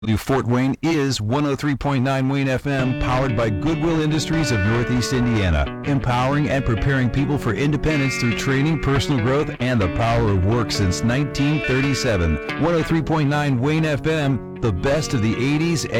Fort Wayne is 103.9 Wayne FM, powered by Goodwill Industries of Northeast Indiana, empowering and preparing people for independence through training, personal growth, and the power of work since 1937. 103.9 Wayne FM, the best of the 80s